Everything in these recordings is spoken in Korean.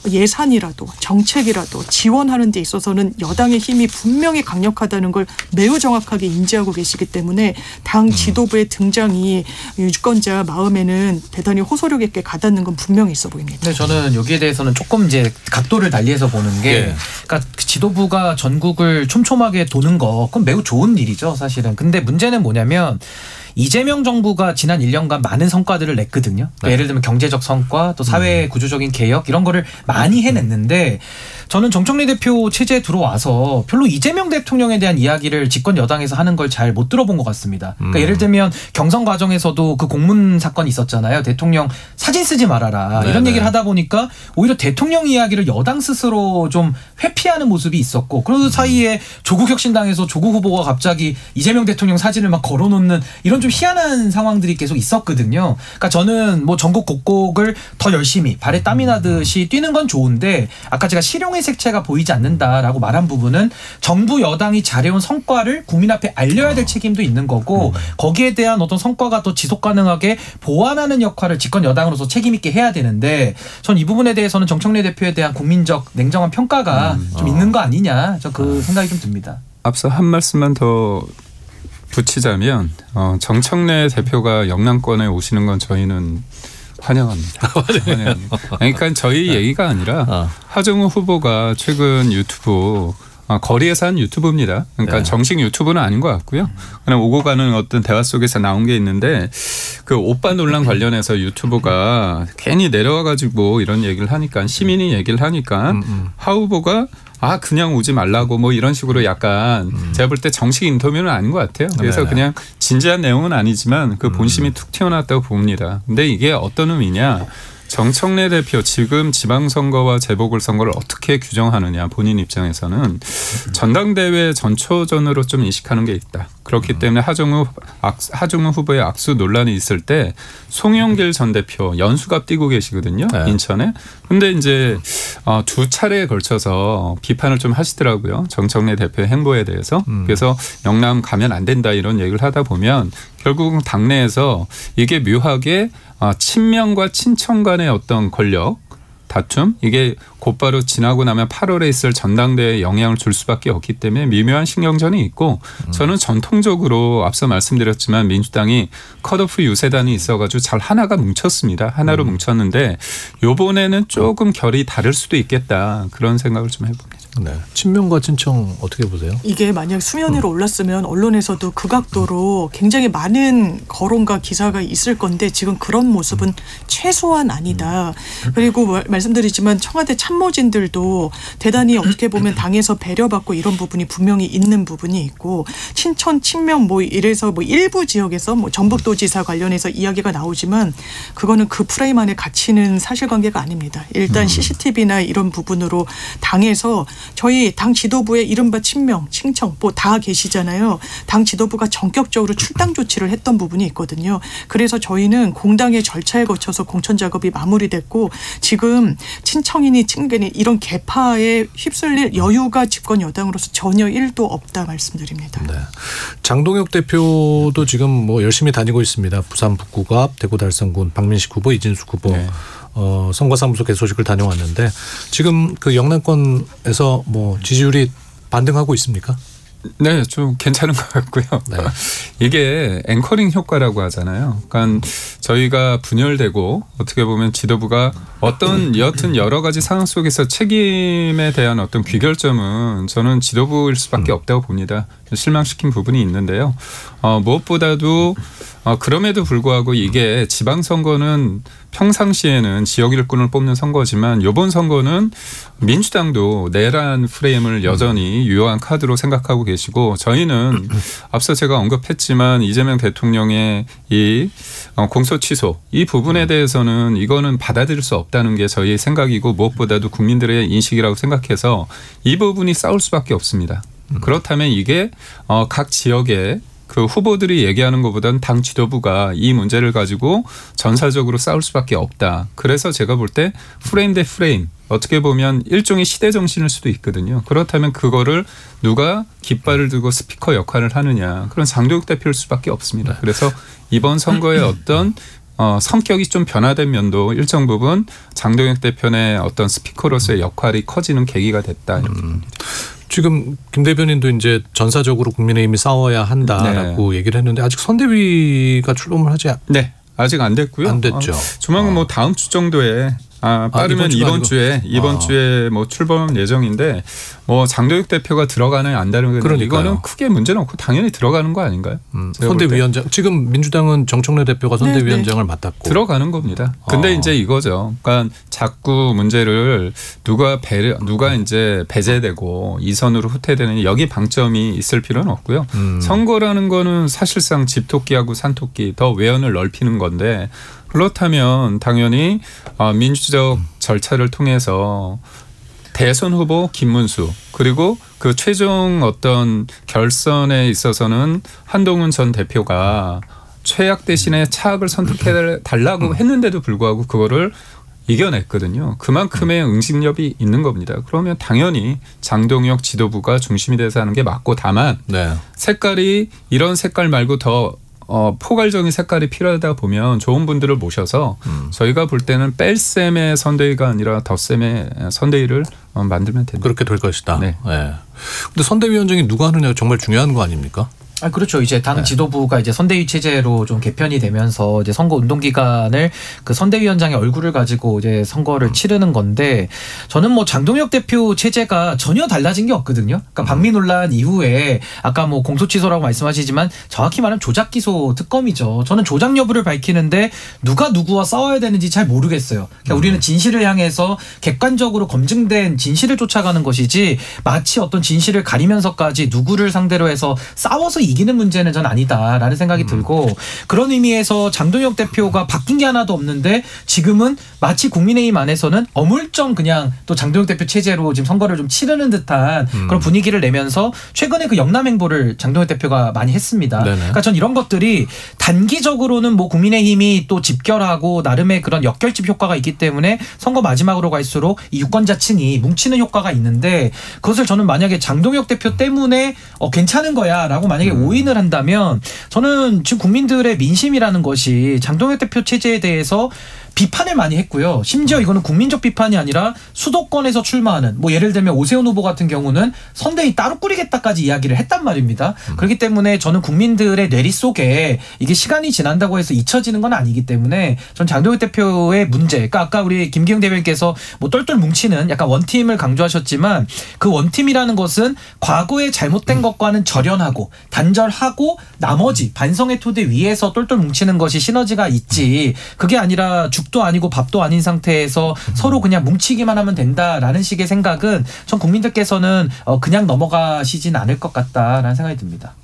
예산이라도 정책이라도 지원하는 데 있어서는 여당의 힘이 분명히 강력하다는 걸 매우 정확하게 인지하고 계시기 때문에 당 지도부의 등장이 유권자 마음에는 대단히 호소력 있게 가닿는 건 분명히 있어 보입니다. 네, 저는 여기에 대해서는 조금 이제 각도를 달리해서 보는 게 그러니까 지도부가 전국을 촘촘하게 도는 거 그건 매우 좋은 일이죠, 사실은. 근데 문제는 뭐냐면 이재명 정부가 지난 1년간 많은 성과들을 냈거든요. 네. 예를 들면 경제적 성과 또 사회 구조적인 개혁 이런 거를 많이 해냈는데 저는 정청래 대표 체제에 들어와서 별로 이재명 대통령에 대한 이야기를 집권 여당에서 하는 걸 잘 못 들어본 것 같습니다. 그러니까 예를 들면 경선 과정에서도 그 공문 사건이 있었잖아요. 대통령 사진 쓰지 말아라. 네네. 이런 얘기를 하다 보니까 오히려 대통령 이야기를 여당 스스로 좀 회피하는 모습이 있었고 그 사이에 조국혁신당에서 조국 후보가 갑자기 이재명 대통령 사진을 막 걸어놓는 이런 좀 희한한 상황들이 계속 있었거든요. 그러니까 저는 뭐 전국 곳곳을 더 열심히 발에 땀이 나듯이 뛰는 건 좋은데 아까 제가 실용의 색채가 보이지 않는다라고 말한 부분은 정부 여당이 잘해온 성과를 국민 앞에 알려야 될 책임도 있는 거고 거기에 대한 어떤 성과가 더 지속 가능하게 보완하는 역할을 집권 여당으로서 책임 있게 해야 되는데 전 이 부분에 대해서는 정청래 대표에 대한 국민적 냉정한 평가가 좀 있는 거 아니냐 저 그 생각이 좀 듭니다. 앞서 한 말씀만 더 붙이자면 정청래 대표가 영남권에 오시는 건 저희는 환영합니다. 환영합니다. 그러니까 저희 얘기가 아니라 하정우 후보가 최근 유튜브 거리에서 한 유튜브입니다. 그러니까 정식 유튜브는 아닌 것 같고요. 그냥 오고 가는 어떤 대화 속에서 나온 게 있는데 그 오빠 논란 관련해서 유튜브가 괜히 내려와가지고 이런 얘기를 하니까 시민이 얘기를 하니까 하 후보가 그냥 오지 말라고 뭐 이런 식으로 약간 제가 볼 때 정식 인터뷰는 아닌 것 같아요. 그래서 그냥 진지한 내용은 아니지만 그 본심이 툭 튀어나왔다고 봅니다. 근데 이게 어떤 의미냐. 정청래 대표 지금 지방선거와 재보궐선거를 어떻게 규정하느냐 본인 입장에서는 전당대회 전초전으로 좀 인식하는 게 있다. 그렇기 때문에 하정우 후보의 악수 논란이 있을 때 송영길 전 대표 연수갑 띄고 계시거든요. 인천에. 근데 이제 두 차례에 걸쳐서 비판을 좀 하시더라고요. 정청래 대표의 행보에 대해서. 그래서 영남 가면 안 된다 이런 얘기를 하다 보면 결국은 당내에서 이게 묘하게 친명과 친청 간의 어떤 권력 다툼 이게 곧바로 지나고 나면 8월에 있을 전당대회에 영향을 줄 수밖에 없기 때문에 미묘한 신경전이 있고 저는 전통적으로 앞서 말씀드렸지만 민주당이 컷오프 유세단이 있어가지고 잘 하나가 뭉쳤습니다. 하나로 뭉쳤는데 이번에는 조금 결이 다를 수도 있겠다 그런 생각을 좀 해봅니다. 네. 친명과 친청 어떻게 보세요? 이게 만약 수면 위로 올랐으면 언론에서도 그 각도로 굉장히 많은 거론과 기사가 있을 건데 지금 그런 모습은 최소한 아니다. 그리고 말씀드리지만 청와대 참모진들도 대단히 어떻게 보면 당에서 배려받고 이런 부분이 분명히 있는 부분이 있고 친천, 친명 뭐 이래서 뭐 일부 지역에서 뭐 전북도지사 관련해서 이야기가 나오지만 그거는 그 프레임 안에 갇히는 사실관계가 아닙니다. 일단 CCTV나 이런 부분으로 당에서 저희 당 지도부의 이른바 친명, 친청 뭐 다 계시잖아요. 당 지도부가 전격적으로 출당 조치를 했던 부분이 있거든요. 그래서 저희는 공당의 절차에 거쳐서 공천 작업이 마무리됐고 지금 친청이니 친계니 이런 개파에 휩쓸릴 여유가 집권 여당으로서 전혀 1도 없다 말씀드립니다. 네. 장동혁 대표도 지금 뭐 열심히 다니고 있습니다. 부산 북구갑, 대구 달성군, 박민식 후보, 이진숙 후보. 네. 선거사무소 개소식을 다녀왔는데 지금 그 영남권에서 뭐 지지율이 반등하고 있습니까? 네, 좀 괜찮은 것 같고요. 네. 이게 앵커링 효과라고 하잖아요. 그러니까 저희가 분열되고 어떻게 보면 지도부가 어떤 여하튼 여러 가지 상황 속에서 책임에 대한 어떤 귀결점은 저는 지도부일 수밖에 없다고 봅니다. 실망시킨 부분이 있는데요. 무엇보다도 그럼에도 불구하고 이게 지방선거는 평상시에는 지역 일꾼을 뽑는 선거지만 이번 선거는 민주당도 내란 프레임을 여전히 유효한 카드로 생각하고 계시고 저희는 앞서 제가 언급했지만 이재명 대통령의 이 공소 취소 이 부분에 대해서는 이거는 받아들일 수 없다는 게 저희의 생각이고 무엇보다도 국민들의 인식이라고 생각해서 이 부분이 싸울 수밖에 없습니다. 그렇다면 이게 각 지역에 그 후보들이 얘기하는 것보다는 당 지도부가 이 문제를 가지고 전사적으로 싸울 수밖에 없다. 그래서 제가 볼 때 프레임 대 프레임 어떻게 보면 일종의 시대 정신일 수도 있거든요. 그렇다면 그거를 누가 깃발을 들고 스피커 역할을 하느냐. 그런 장동혁 대표일 수밖에 없습니다. 그래서 이번 선거의 어떤 성격이 좀 변화된 면도 일정 부분 장동혁 대표의 어떤 스피커로서의 역할이 커지는 계기가 됐다. 이렇게 봅니다. 지금 김 대변인도 이제 전사적으로 국민의힘이 싸워야 한다라고 얘기를 했는데 아직 선대위가 출범을 하지 네. 아직 안 됐고요. 안 됐죠. 조만간 뭐 다음 주 정도에 빠르면 이번 주에 뭐 출범 예정인데 뭐 장동혁 대표가 들어가는 안 들어가는 이거는 크게 문제는 없고 당연히 들어가는 거 아닌가요? 선대위원장 지금 민주당은 정청래 대표가 선대위원장을 맡았고 들어가는 겁니다. 근데 이제 이거죠. 그러니까 자꾸 문제를 누가 이제 배제되고 이선으로 후퇴되는 여기 방점이 있을 필요는 없고요. 선거라는 거는 사실상 집토끼하고 산토끼 더 외연을 넓히는 건데 그렇다면 당연히 민주적 절차를 통해서 대선 후보 김문수 그리고 그 최종 어떤 결선에 있어서는 한동훈 전 대표가 최악 대신에 차악을 선택해 달라고 했는데도 불구하고 그거를 이겨냈거든요. 그만큼의 응집력이 있는 겁니다. 그러면 당연히 장동혁 지도부가 중심이 돼서 하는 게 맞고 다만 색깔이 이런 색깔 말고 더 포괄적인 색깔이 필요하다 보면 좋은 분들을 모셔서 저희가 볼 때는 뺄셈의 선대위가 아니라 덧셈의 선대위를 만들면 됩니다. 그렇게 될 것이다. 네. 근데 선대위원장이 누가 하느냐가 정말 중요한 거 아닙니까? 그렇죠. 이제 당 지도부가 이제 선대위 체제로 좀 개편이 되면서 이제 선거 운동 기간을 그 선대위원장의 얼굴을 가지고 이제 선거를 치르는 건데 저는 뭐 장동혁 대표 체제가 전혀 달라진 게 없거든요. 그러니까 방미 논란 이후에 아까 뭐 공소 취소라고 말씀하시지만 정확히 말하면 조작 기소 특검이죠. 저는 조작 여부를 밝히는데 누가 누구와 싸워야 되는지 잘 모르겠어요. 그러니까 우리는 진실을 향해서 객관적으로 검증된 진실을 쫓아가는 것이지 마치 어떤 진실을 가리면서까지 누구를 상대로 해서 싸워서 이기는 문제는 전 아니다라는 생각이 들고 그런 의미에서 장동혁 대표가 바뀐 게 하나도 없는데 지금은 마치 국민의힘 안에서는 어물쩡 그냥 또 장동혁 대표 체제로 지금 선거를 좀 치르는 듯한 그런 분위기를 내면서 최근에 그 영남 행보를 장동혁 대표가 많이 했습니다. 그러니까 전 이런 것들이 단기적으로는 뭐 국민의힘이 또 집결하고 나름의 그런 역결집 효과가 있기 때문에 선거 마지막으로 갈수록 이 유권자층이 뭉치는 효과가 있는데 그것을 저는 만약에 장동혁 대표 때문에 괜찮은 거야라고 만약에 오인을 한다면 저는 지금 국민들의 민심이라는 것이 장동혁 대표 체제에 대해서 비판을 많이 했고요. 심지어 이거는 국민적 비판이 아니라 수도권에서 출마하는 뭐 예를 들면 오세훈 후보 같은 경우는 선대위 따로 꾸리겠다까지 이야기를 했단 말입니다. 그렇기 때문에 저는 국민들의 뇌리 속에 이게 시간이 지난다고 해서 잊혀지는 건 아니기 때문에 전 장동혁 대표의 문제 그러니까 아까 우리 김기웅 대변인께서 뭐 똘똘 뭉치는 약간 원팀을 강조하셨지만 그 원팀이라는 것은 과거에 잘못된 것과는 절연하고 단절하고 나머지 반성의 토대 위에서 똘똘 뭉치는 것이 시너지가 있지 그게 아니라 죽도 아니고 밥도 아닌 상태에서 서로 그냥 뭉치기만 하면 된다라는 식의 생각은 전 국민들께서는 그냥 넘어가시진 않을 것 같다라는 생각이 듭니다.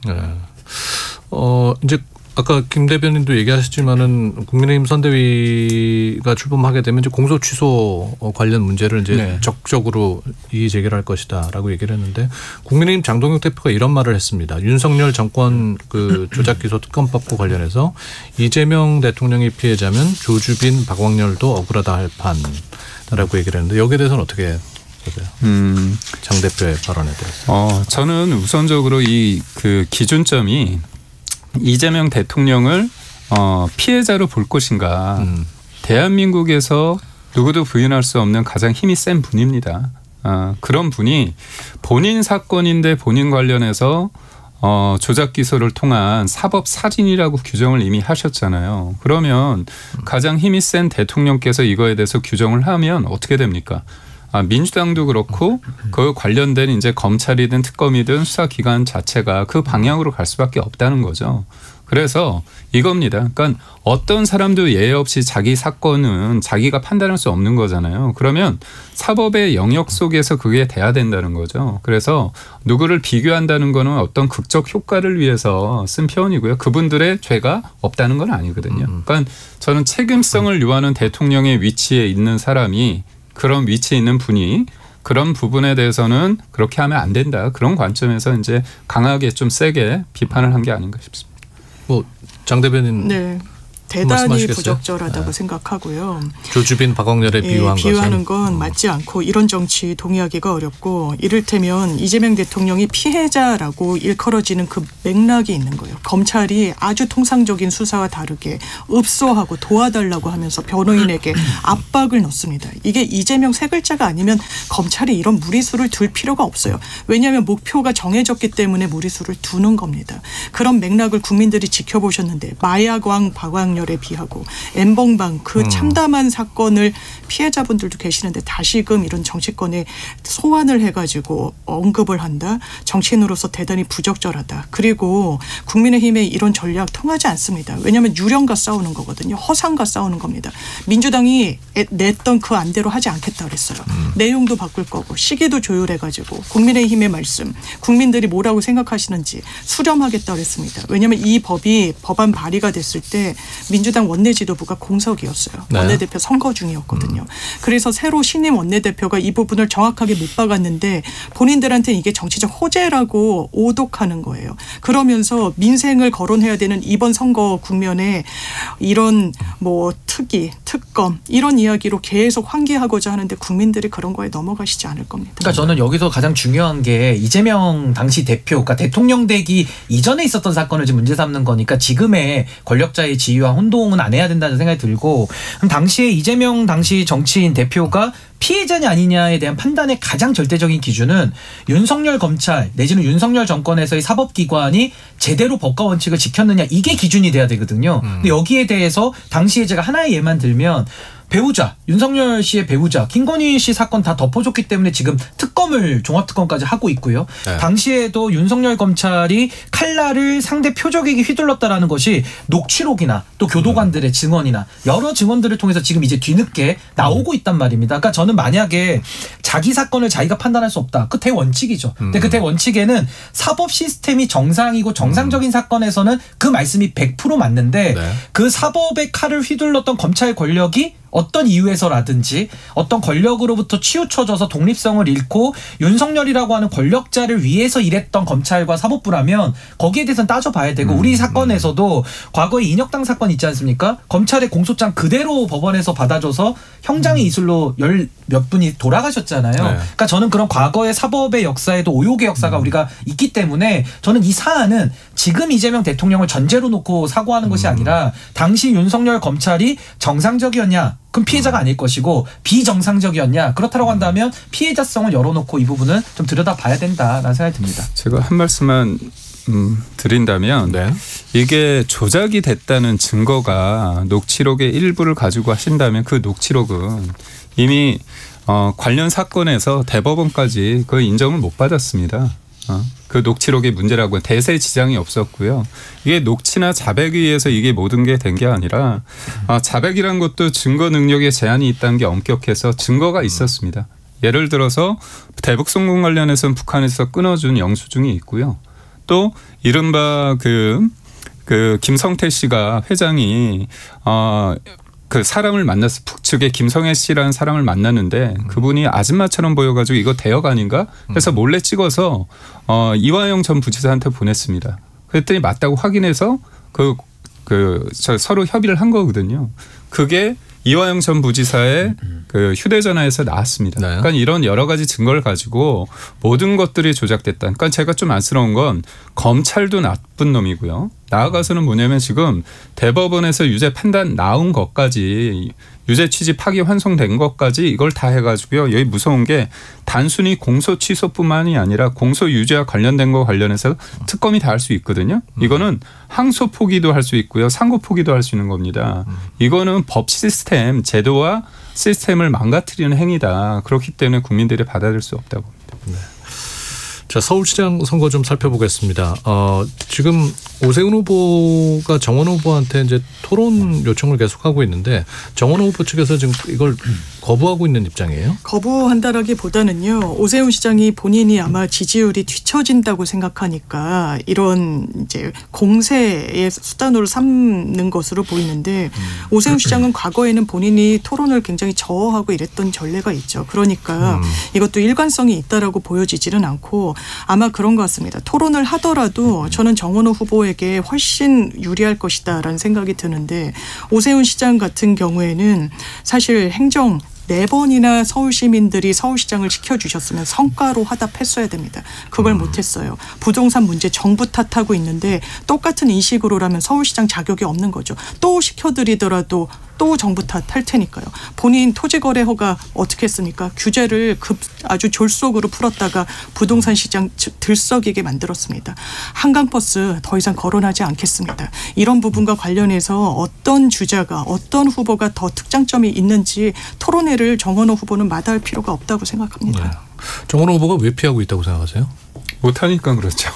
이제 아까 김 대변인도 얘기하셨지만은 국민의힘 선대위가 출범하게 되면 이제 공소 취소 관련 문제를 이제 적극적으로 이의 제기를 할 것이다라고 얘기를 했는데 국민의힘 장동혁 대표가 이런 말을 했습니다. 윤석열 정권 그 조작 기소 특검법과 관련해서 이재명 대통령이 피해자면 조주빈, 박광렬도 억울하다 할 판이라고 얘기를 했는데 여기에 대해서는 어떻게 보세요? 장 대표의 발언에 대해서. 저는 우선적으로 이 그 기준점이 이재명 대통령을 피해자로 볼 것인가. 대한민국에서 누구도 부인할 수 없는 가장 힘이 센 분입니다. 그런 분이 본인 사건인데 본인 관련해서 조작 기소를 통한 사법 살인이라고 규정을 이미 하셨잖아요. 그러면 가장 힘이 센 대통령께서 이거에 대해서 규정을 하면 어떻게 됩니까? 민주당도 그렇고 그 관련된 이제 검찰이든 특검이든 수사기관 자체가 그 방향으로 갈 수밖에 없다는 거죠. 그래서 이겁니다. 그러니까 어떤 사람도 예외 없이 자기 사건은 자기가 판단할 수 없는 거잖아요. 그러면 사법의 영역 속에서 그게 돼야 된다는 거죠. 그래서 누구를 비교한다는 거는 어떤 극적 효과를 위해서 쓴 표현이고요. 그분들의 죄가 없다는 건 아니거든요. 그러니까 저는 책임성을 요하는 대통령의 위치에 있는 사람이 그런 위치에 있는 분이 그런 부분에 대해서는 그렇게 하면 안 된다. 그런 관점에서 이제 강하게 좀 세게 비판을 한 게 아닌가 싶습니다. 뭐 장 대변인. 네. 대단히 부적절하다고 생각하고요. 조주빈, 박광렬에 비유하는 건 맞지 않고 이런 정치 동의하기가 어렵고 이를테면 이재명 대통령이 피해자라고 일컬어지는 그 맥락이 있는 거예요. 검찰이 아주 통상적인 수사와 다르게 읍소하고 도와달라고 하면서 변호인에게 압박을 넣습니다. 이게 이재명 세 글자가 아니면 검찰이 이런 무리수를 둘 필요가 없어요. 왜냐하면 목표가 정해졌기 때문에 무리수를 두는 겁니다. 그런 맥락을 국민들이 지켜보셨는데 마약왕 박광렬에 비하고 엠번방 그 참담한 사건을 피해자분들도 계시는데 다시금 이런 정치권에 소환을 해가지고 언급을 한다. 정치인으로서 대단히 부적절하다. 그리고 국민의힘의 이런 전략 통하지 않습니다. 왜냐하면 유령과 싸우는 거거든요. 허상과 싸우는 겁니다. 민주당이 냈던 그 안대로 하지 않겠다 그랬어요. 내용도 바꿀 거고 시기도 조율해가지고 국민의힘의 말씀 국민들이 뭐라고 생각하시는지 수렴하겠다 그랬습니다. 왜냐하면 이 법이 법안 발의가 됐을 때 민주당 원내지도부가 공석이었어요. 네. 원내대표 선거 중이었거든요. 그래서 새로 신임 원내대표가 이 부분을 정확하게 못 박았는데 본인들한테는 이게 정치적 호재라고 오독하는 거예요. 그러면서 민생을 거론해야 되는 이번 선거 국면에 이런 뭐 특위, 특검 이런 이야기로 계속 환기하고자 하는데 국민들이 그런 거에 넘어가시지 않을 겁니다. 그러니까 저는 여기서 가장 중요한 게 이재명 당시 대표, 그러니까 대통령 되기 이전에 있었던 사건을 지금 문제 삼는 거니까 지금의 권력자의 지위와 혼동은 안 해야 된다는 생각이 들고, 그럼 당시에 이재명 당시 정치인 대표가 피해자냐 아니냐에 대한 판단의 가장 절대적인 기준은 윤석열 검찰 내지는 윤석열 정권에서의 사법기관이 제대로 법과 원칙을 지켰느냐, 이게 기준이 돼야 되거든요. 근데 여기에 대해서 당시에 제가 하나의 예만 들면 배우자, 윤석열 씨의 배우자 김건희 씨 사건 다 덮어줬기 때문에 지금 특검을 종합특검까지 하고 있고요. 네. 당시에도 윤석열 검찰이 칼날을 상대 표적에게 휘둘렀다라는 것이 녹취록이나 또 교도관들의 증언이나 여러 증언들을 통해서 지금 이제 뒤늦게 나오고 있단 말입니다. 그러니까 저는 만약에 자기 사건을 자기가 판단할 수 없다. 그 대원칙이죠. 근데 그 대원칙에는 사법 시스템이 정상이고 정상적인 사건에서는 그 말씀이 100% 맞는데 네. 그 사법의 칼을 휘둘렀던 검찰 권력이 어떤 이유에서라든지 어떤 권력으로부터 치우쳐져서 독립성을 잃고 윤석열이라고 하는 권력자를 위해서 일했던 검찰과 사법부라면 거기에 대해서는 따져봐야 되고, 우리 사건에서도 과거에 인혁당 사건 있지 않습니까? 검찰의 공소장 그대로 법원에서 받아줘서 형장의 이술로 몇 분이 돌아가셨잖아요. 네. 그러니까 저는 그런 과거의 사법의 역사에도 오욕의 역사가 우리가 있기 때문에 저는 이 사안은 지금 이재명 대통령을 전제로 놓고 사고하는 것이 아니라 당시 윤석열 검찰이 정상적이었냐? 그럼 피해자가 아닐 것이고 비정상적이었냐? 그렇다고 한다면 피해자성을 열어놓고 이 부분은 좀 들여다봐야 된다라는 생각이 듭니다. 제가 한 말씀만 드린다면 네. 이게 조작이 됐다는 증거가 녹취록의 일부를 가지고 하신다면 그 녹취록은 이미 관련 사건에서 대법원까지 그 인정을 못 받았습니다. 그 녹취록의 문제라고 대세 지장이 없었고요. 이게 녹취나 자백에 의해서 이게 모든 게 된 게 아니라 자백이란 것도 증거 능력에 제한이 있다는 게 엄격해서 증거가 있었습니다. 예를 들어서 대북송금 관련해서는 북한에서 끊어준 영수증이 있고요. 또 이른바 그 김성태 씨가 회장이 그 사람을 만났어. 북측에 김성애 씨라는 사람을 만났는데 그분이 아줌마처럼 보여가지고 이거 대역 아닌가? 그래서 몰래 찍어서 이화영 전 부지사한테 보냈습니다. 그랬더니 맞다고 확인해서 서로 협의를 한 거거든요. 그게 이화영 전 부지사의 그 휴대전화에서 나왔습니다. 네. 그러니까 이런 여러 가지 증거를 가지고 모든 것들이 조작됐다. 그러니까 제가 좀 안쓰러운 건 검찰도 나쁜 놈이고요. 나아가서는 뭐냐면 지금 대법원에서 유죄 판단 나온 것까지 유죄 취지 파기 환송된 것까지 이걸 다 해가지고요. 여기 무서운 게 단순히 공소 취소뿐만이 아니라 공소 유죄와 관련된 거 관련해서 특검이 다 할 수 있거든요. 이거는 항소 포기도 할 수 있고요. 상고 포기도 할 수 있는 겁니다. 이거는 법 시스템, 제도와 시스템을 망가뜨리는 행위다. 그렇기 때문에 국민들이 받아들일 수 없다고 봅니다. 네. 자, 서울시장 선거 좀 살펴보겠습니다. 지금 오세훈 후보가 정원 후보한테 이제 토론 요청을 계속하고 있는데 정원 후보 측에서 지금 이걸 거부하고 있는 입장이에요? 거부한다라기보다는요. 오세훈 시장이 본인이 아마 지지율이 뒤처진다고 생각하니까 이런 이제 공세의 수단으로 삼는 것으로 보이는데 오세훈 시장은 과거에는 본인이 토론을 굉장히 저하고 이랬던 전례가 있죠. 그러니까 이것도 일관성이 있다라고 보여지지는 않고 아마 그런 것 같습니다. 토론을 하더라도 저는 정원호 후보의 후보에게 훨씬 유리할 것이다라는 생각이 드는데 오세훈 시장 같은 경우에는 사실 행정 4번이나 서울 시민들이 서울시장을 지켜주셨으면 성과로 화답했어야 됩니다. 그걸 못했어요. 부동산 문제 정부 탓하고 있는데 똑같은 인식으로라면 서울시장 자격이 없는 거죠. 또 시켜드리더라도 또 정부 탓할 테니까요. 본인 토지거래 허가 어떻게 했습니까? 규제를 아주 졸속으로 풀었다가 부동산 시장 들썩이게 만들었습니다. 한강버스 더 이상 거론하지 않겠습니다. 이런 부분과 관련해서 어떤 주자가 어떤 후보가 더 특장점이 있는지 토론회를 정원호 후보는 마다할 필요가 없다고 생각합니다. 네. 정원호 후보가 왜 피하고 있다고 생각하세요? 못하니까 그렇죠.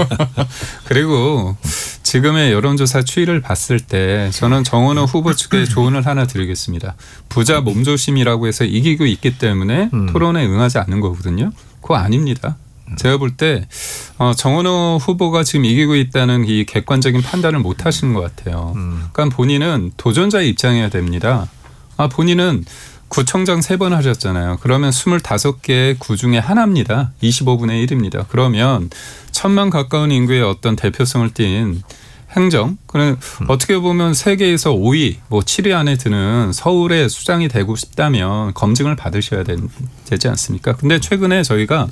그리고 지금의 여론조사 추이를 봤을 때 저는 정원호 후보 측에 조언을 하나 드리겠습니다. 부자 몸조심이라고 해서 이기고 있기 때문에 토론에 응하지 않는 거거든요. 그거 아닙니다. 제가 볼 때 정원호 후보가 지금 이기고 있다는 이 객관적인 판단을 못 하시는 것 같아요. 그러니까 본인은 도전자의 입장이어야 됩니다. 본인은 구청장 3번 하셨잖아요. 그러면 25개의 구 중에 하나입니다. 25분의 1입니다. 그러면 1,000만 가까운 인구의 어떤 대표성을 띈 행정, 그럼 어떻게 보면 세계에서 5위, 7위 안에 드는 서울의 수장이 되고 싶다면 검증을 받으셔야 되지 않습니까? 근데 최근에 저희가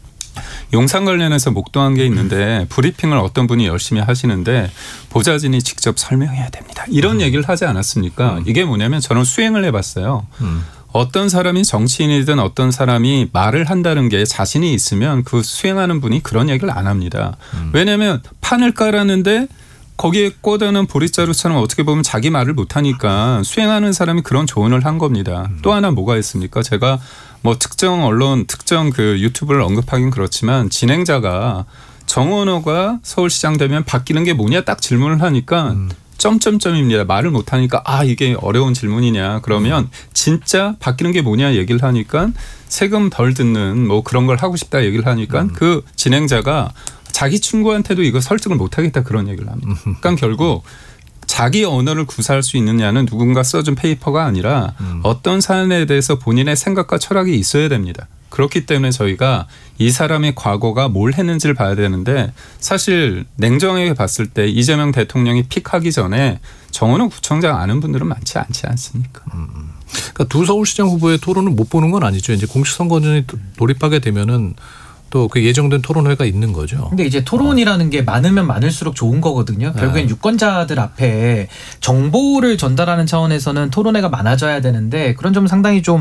용산 관련해서 목도한 게 있는데 브리핑을 어떤 분이 열심히 하시는데 보좌진이 직접 설명해야 됩니다. 이런 얘기를 하지 않았습니까? 이게 뭐냐면 저는 수행을 해봤어요. 어떤 사람이 정치인이든 어떤 사람이 말을 한다는 게 자신이 있으면 그 수행하는 분이 그런 얘기를 안 합니다. 왜냐하면 판을 깔았는데 거기에 꽂아놓은 보릿자루처럼 어떻게 보면 자기 말을 못하니까 수행하는 사람이 그런 조언을 한 겁니다. 또 하나 뭐가 있습니까? 제가 특정 언론, 특정 그 유튜브를 언급하긴 그렇지만 진행자가 정원호가 서울시장 되면 바뀌는 게 뭐냐 딱 질문을 하니까 점점점입니다. 말을 못하니까 이게 어려운 질문이냐. 그러면 진짜 바뀌는 게 뭐냐 얘기를 하니까 세금 덜 듣는 그런 걸 하고 싶다 얘기를 하니까 그 진행자가 자기 친구한테도 이거 설득을 못하겠다 그런 얘기를 합니다. 그러니까 결국 자기 언어를 구사할 수 있느냐는 누군가 써준 페이퍼가 아니라 어떤 사안에 대해서 본인의 생각과 철학이 있어야 됩니다. 그렇기 때문에 저희가 이 사람의 과거가 뭘 했는지를 봐야 되는데 사실 냉정하게 봤을 때 이재명 대통령이 픽하기 전에 정원호 구청장 아는 분들은 많지 않지 않습니까? 그러니까 두 서울시장 후보의 토론을 못 보는 건 아니죠. 이제 공식선거전이 돌입하게 되면은 또 그 예정된 토론회가 있는 거죠. 근데 이제 토론이라는 게 많으면 많을수록 좋은 거거든요. 결국엔 유권자들 앞에 정보를 전달하는 차원에서는 토론회가 많아져야 되는데 그런 점은 상당히 좀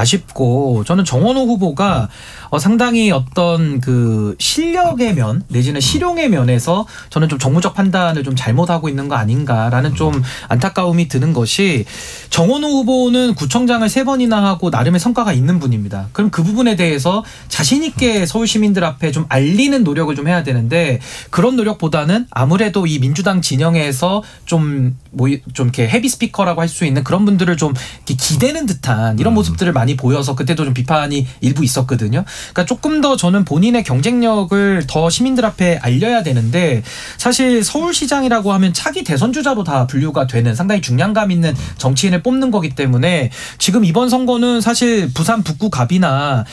아쉽고 저는 정원호 후보가 상당히 어떤 그 실력의 면 내지는 실용의 면에서 저는 좀 정무적 판단을 좀 잘못하고 있는 거 아닌가라는 좀 안타까움이 드는 것이 정원호 후보는 구청장을 3번이나 하고 나름의 성과가 있는 분입니다. 그럼 그 부분에 대해서 자신 있게 서울 시민들 앞에 좀 알리는 노력을 좀 해야 되는데 그런 노력보다는 아무래도 이 민주당 진영에서 좀 이렇게 헤비 스피커라고 할 수 있는 그런 분들을 좀 이렇게 기대는 듯한 이런 모습들을 많이 보여서 그때도 좀 비판이 일부 있었거든요. 그러니까 조금 더 저는 본인의 경쟁력을 더 시민들 앞에 알려야 되는데 사실 서울시장이라고 하면 차기 대선 주자로 다 분류가 되는 상당히 중량감 있는 정치인을 뽑는 거기 때문에 지금 이번 선거는 사실 부산 북구 갑이나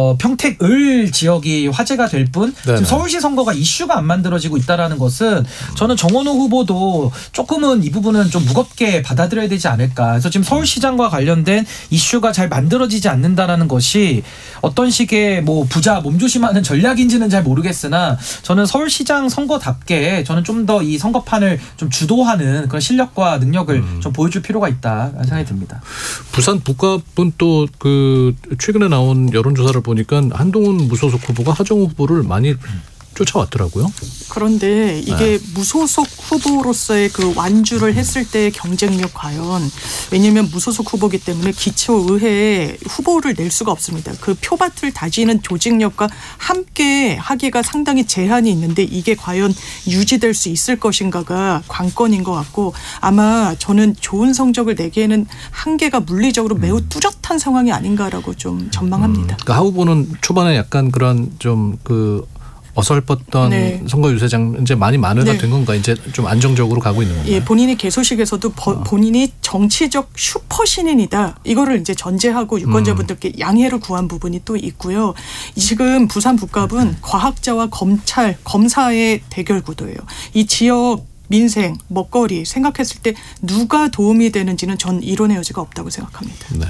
평택 을 지역이 화제가 될 뿐 지금 서울시 선거가 이슈가 안 만들어지고 있다라는 것은 저는 정원호 후보도 조금은 이 부분은 좀 무겁게 받아들여야 되지 않을까. 그래서 지금 서울시장과 관련된 이슈가 잘 만들어지지 않는다라는 것이 어떤 식의 부자 몸조심하는 전략인지는 잘 모르겠으나 저는 서울시장 선거답게 저는 좀 더 이 선거판을 좀 주도하는 그런 실력과 능력을 좀 보여줄 필요가 있다라는 생각이 듭니다. 부산 북갑은 또 그 최근에 나온 여론조사를 보니까 한동훈 무소속 후보가 하정우 후보를 많이 쫓아왔더라고요. 그런데 이게 무소속 후보로서의 그 완주를 했을 때의 경쟁력 과연 왜냐하면 무소속 후보기 때문에 기초의회에 후보를 낼 수가 없습니다. 그 표밭을 다지는 조직력과 함께 하기가 상당히 제한이 있는데 이게 과연 유지될 수 있을 것인가가 관건인 것 같고 아마 저는 좋은 성적을 내기에는 한계가 물리적으로 매우 뚜렷한 상황이 아닌가라고 좀 전망합니다. 그러니까 하 후보는 초반에 약간 그런 좀 어설펐던 네. 선거 유세장 이제 많이 만회가 네. 된 건가? 이제 좀 안정적으로 가고 있는 건가요? 예, 본인이 개소식에서도 본인이 정치적 슈퍼 신인이다. 이거를 이제 전제하고 유권자분들께 양해를 구한 부분이 또 있고요. 지금 부산 북갑은 과학자와 검찰, 검사의 대결 구도예요. 이 지역 민생, 먹거리 생각했을 때 누가 도움이 되는지는 전 이론의 여지가 없다고 생각합니다. 네.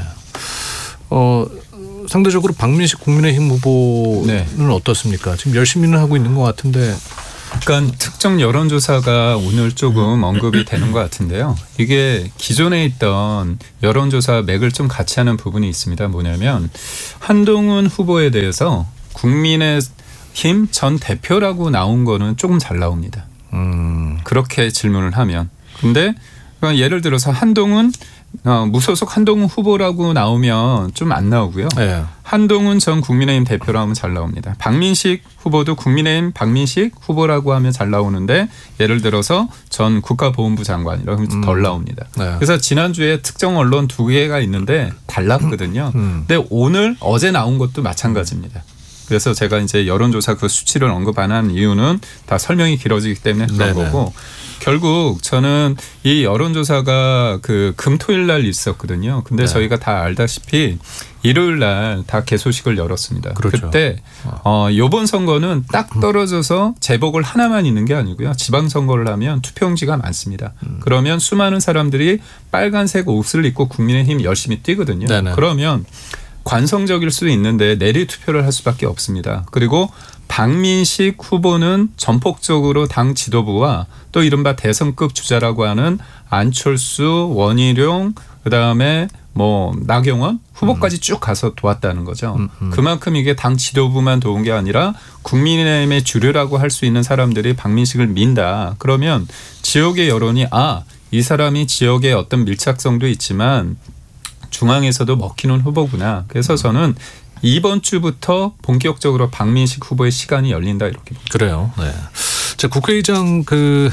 상대적으로 박민식 국민의힘 후보는 네. 어떻습니까? 지금 열심히는 하고 있는 것 같은데. 그러니까 특정 여론조사가 오늘 조금 언급이 되는 것 같은데요. 이게 기존에 있던 여론조사 맥을 좀 같이 하는 부분이 있습니다. 뭐냐면 한동훈 후보에 대해서 국민의힘 전 대표라고 나온 거는 조금 잘 나옵니다. 그렇게 질문을 하면. 근데 예를 들어서 한동훈 무소속 한동훈 후보라고 나오면 좀 안 나오고요. 네. 한동훈 전 국민의힘 대표로 하면 잘 나옵니다. 박민식 후보도 국민의힘 박민식 후보라고 하면 잘 나오는데 예를 들어서 전 국가보훈부 장관이라고 하면 덜 나옵니다. 네. 그래서 지난주에 특정 언론 2개가 있는데 달랐거든요. 근데 오늘 어제 나온 것도 마찬가지입니다. 그래서 제가 이제 여론조사 그 수치를 언급 안 한 이유는 다 설명이 길어지기 때문에 그런 네네. 거고 결국 저는 이 여론조사가 그 금토일 날 있었거든요. 근데 네. 저희가 다 알다시피 일요일 날 다 개소식을 열었습니다. 그렇죠. 그때 이번 선거는 딱 떨어져서 재보궐 하나만 있는 게 아니고요. 지방선거를 하면 투표용지가 많습니다. 그러면 수많은 사람들이 빨간색 옷을 입고 국민의힘 열심히 뛰거든요. 네네. 그러면 관성적일 수도 있는데 내리 투표를 할 수밖에 없습니다. 그리고 박민식 후보는 전폭적으로 당 지도부와 또 이른바 대선급 주자라고 하는 안철수, 원희룡, 그다음에 뭐 나경원 후보까지 쭉 가서 도왔다는 거죠. 그만큼 이게 당 지도부만 도운 게 아니라 국민의힘의 주류라고 할 수 있는 사람들이 박민식을 민다. 그러면 지역의 여론이 이 사람이 지역의 어떤 밀착성도 있지만 중앙에서도 먹히는 후보구나. 그래서 저는 이번 주부터 본격적으로 박민식 후보의 시간이 열린다 이렇게 봅니다. 그래요. 네. 자, 국회의장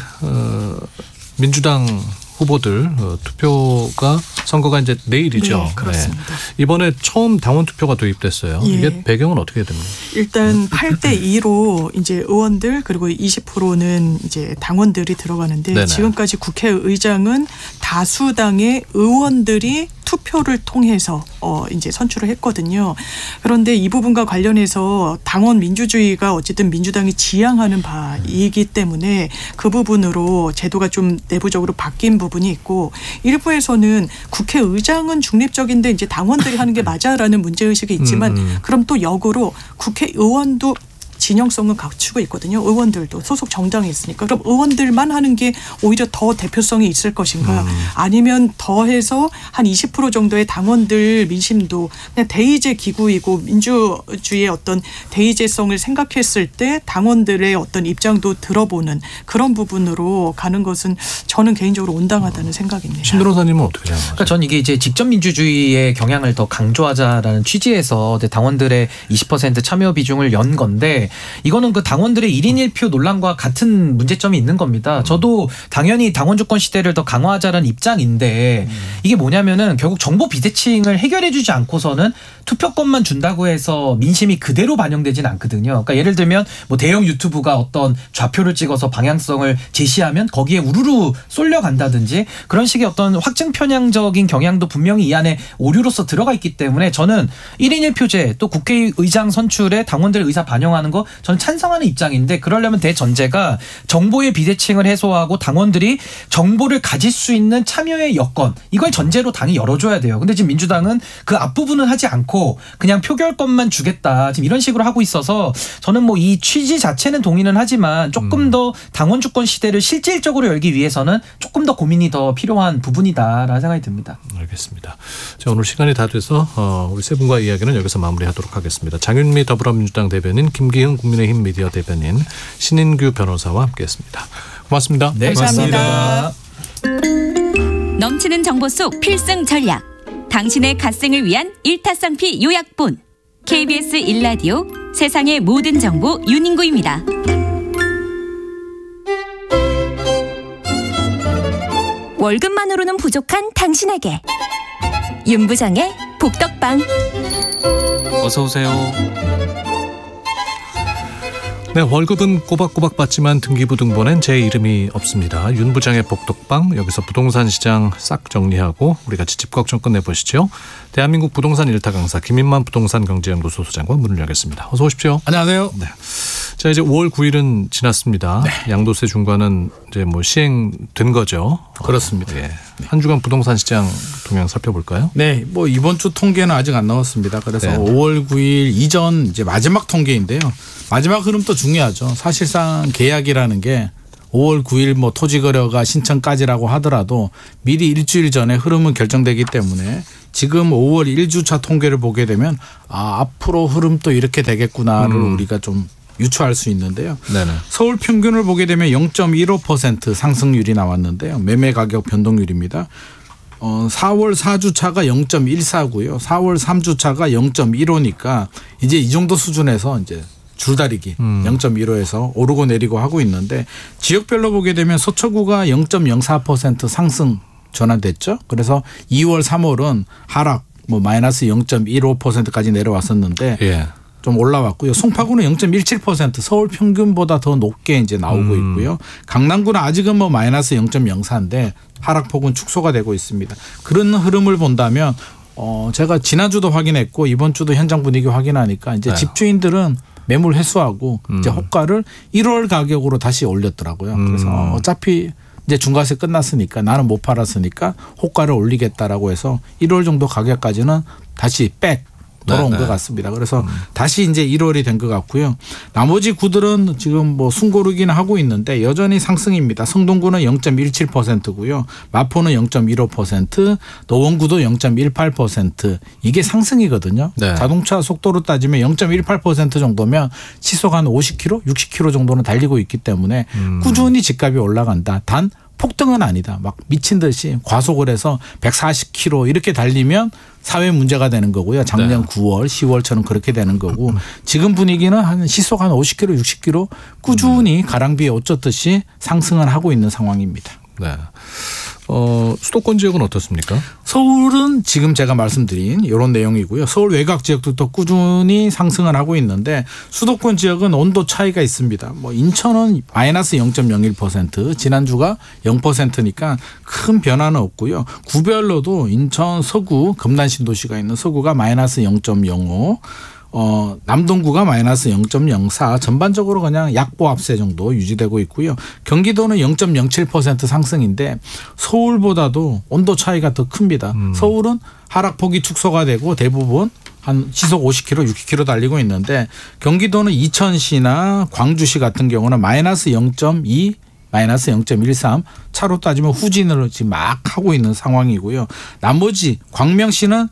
민주당 후보들 투표가 선거가 이제 내일이죠. 네, 그렇습니다. 이번에 처음 당원 투표가 도입됐어요. 예. 이게 배경은 어떻게 됩니까? 일단 8대2로 이제 의원들 그리고 20%는 이제 당원들이 들어가는데 네네. 지금까지 국회의장은 다수당의 의원들이 투표를 통해서 이제 선출을 했거든요. 그런데 이 부분과 관련해서 당원 민주주의가 어쨌든 민주당이 지향하는 바이기 때문에 그 부분으로 제도가 좀 내부적으로 바뀐 부분이 있고 일부에서는 국회의장은 중립적인데 이제 당원들이 하는 게 맞아라는 문제의식이 있지만 그럼 또 역으로 국회의원도 진영성을 갖추고 있거든요. 의원들도 소속 정당에 있으니까. 그럼 의원들만 하는 게 오히려 더 대표성이 있을 것인가 아니면 더해서 한 20% 정도의 당원들 민심도 그냥 대의제 기구이고 민주주의의 어떤 대의제성을 생각했을 때 당원들의 어떤 입장도 들어보는 그런 부분으로 가는 것은 저는 개인적으로 온당하다는 생각입니다. 신 변호사님은 어떻게 생각하세요? 그러니까 전 이게 이제 직접 민주주의의 경향을 더 강조하자라는 취지에서 당원들의 20% 참여 비중을 연 건데 이거는 그 당원들의 1인 1표 논란과 같은 문제점이 있는 겁니다. 저도 당연히 당원 주권 시대를 더 강화하자는 입장인데 이게 뭐냐면은 결국 정보 비대칭을 해결해주지 않고서는 투표권만 준다고 해서 민심이 그대로 반영되진 않거든요. 그러니까 예를 들면 뭐 대형 유튜브가 어떤 좌표를 찍어서 방향성을 제시하면 거기에 우르르 쏠려간다든지 그런 식의 어떤 확증 편향적인 경향도 분명히 이 안에 오류로서 들어가 있기 때문에 저는 1인 1표제 또 국회의장 선출에 당원들의 의사 반영하는 거 저는 찬성하는 입장인데 그러려면 대전제가 정보의 비대칭을 해소하고 당원들이 정보를 가질 수 있는 참여의 여건 이걸 전제로 당이 열어줘야 돼요. 근데 지금 민주당은 그 앞부분은 하지 않고 그냥 표결권만 주겠다 지금 이런 식으로 하고 있어서 저는 뭐 이 취지 자체는 동의는 하지만 조금 더 당원 주권 시대를 실질적으로 열기 위해서는 조금 더 고민이 더 필요한 부분이다라는 생각이 듭니다. 알겠습니다. 자, 오늘 시간이 다 돼서 우리 세 분과 이야기는 여기서 마무리하도록 하겠습니다. 장윤미 더불어민주당 대변인, 김기흥 국민의힘 미디어 대변인, 신인규 변호사와 함께했습니다. 고맙습니다. 네, 감사합니다. 넘치는 정보 속 필승 전략. 당신의 갓생을 위한 일타쌍피 요약본. KBS 1라디오 세상의 모든 정보 윤인구입니다. 월급만으로는 부족한 당신에게 윤부장의 복덕방. 어서 오세요. 네, 월급은 꼬박꼬박 받지만 등기부등본엔 제 이름이 없습니다. 윤 부장의 복덕방, 여기서 부동산 시장 싹 정리하고 우리 같이 집 걱정 끝내보시죠. 대한민국 부동산 일타 강사 김인만 부동산 경제연구소 소장과 문을 열겠습니다. 어서 오십시오. 안녕하세요. 네. 자, 이제 5월 9일은 지났습니다. 네. 양도세 중과는 이제 뭐 시행된 거죠. 그렇습니다. 예. 한 주간 부동산 시장 동향 살펴볼까요? 네, 뭐 이번 주 통계는 아직 안 나왔습니다. 그래서 네. 5월 9일 이전 이제 마지막 통계인데요. 마지막 흐름도 중요하죠. 사실상 계약이라는 게 5월 9일 뭐 토지거래가 신청까지라고 하더라도 미리 일주일 전에 흐름은 결정되기 때문에 지금 5월 1주차 통계를 보게 되면 앞으로 흐름 또 이렇게 되겠구나를 우리가 좀 유추할 수 있는데요. 네네. 서울 평균을 보게 되면 0.15% 상승률이 나왔는데요. 매매 가격 변동률입니다. 4월 4주차가 0.14고요. 4월 3주차가 0.15니까 이제 이 정도 수준에서 이제 줄다리기 0.15에서 오르고 내리고 하고 있는데 지역별로 보게 되면 서초구가 0.04% 상승 전환됐죠. 그래서 2월, 3월은 하락 뭐 마이너스 0.15%까지 내려왔었는데 예. 좀 올라왔고요. 송파구는 0.17% 서울 평균보다 더 높게 이제 나오고 있고요. 강남구는 아직은 뭐 마이너스 0.04인데 하락폭은 축소가 되고 있습니다. 그런 흐름을 본다면 제가 지난주도 확인했고 이번 주도 현장 분위기 확인하니까 이제 네. 집주인들은 매물 회수하고 이제 호가를 1월 가격으로 다시 올렸더라고요. 그래서 어차피 이제 중과세 끝났으니까 나는 못 팔았으니까 호가를 올리겠다라고 해서 1월 정도 가격까지는 다시 돌아온 것 같습니다. 그래서 다시 이제 1월이 된 것 같고요. 나머지 구들은 지금 뭐 숨고르기는 하고 있는데 여전히 상승입니다. 성동구는 0.17%고요. 마포는 0.15%, 노원구도 0.18%. 이게 상승이거든요. 네. 자동차 속도로 따지면 0.18% 정도면 시속 한 50km, 60km 정도는 달리고 있기 때문에 꾸준히 집값이 올라간다. 단 폭등은 아니다. 막 미친 듯이 과속을 해서 140km 이렇게 달리면 사회 문제가 되는 거고요. 작년 네. 9월, 10월처럼 그렇게 되는 거고 지금 분위기는 한 시속 한 50km, 60km 꾸준히 가랑비에 옷 젖듯이 상승을 하고 있는 상황입니다. 네. 수도권 지역은 어떻습니까? 서울은 지금 제가 말씀드린 이런 내용이고요. 서울 외곽 지역들도 꾸준히 상승을 하고 있는데 수도권 지역은 온도 차이가 있습니다. 뭐 인천은 마이너스 0.01%, 지난주가 0%니까 큰 변화는 없고요. 구별로도 인천 서구 금난신도시가 있는 서구가 마이너스 0.05, 남동구가 마이너스 0.04 전반적으로 그냥 약보합세 정도 유지되고 있고요. 경기도는 0.07% 상승인데 서울보다도 온도 차이가 더 큽니다. 서울은 하락폭이 축소가 되고 대부분 한 시속 50km, 60km 달리고 있는데 경기도는 이천시나 광주시 같은 경우는 마이너스 0.2 마이너스 0.13 차로 따지면 후진으로 지금 막 하고 있는 상황이고요. 나머지 광명시는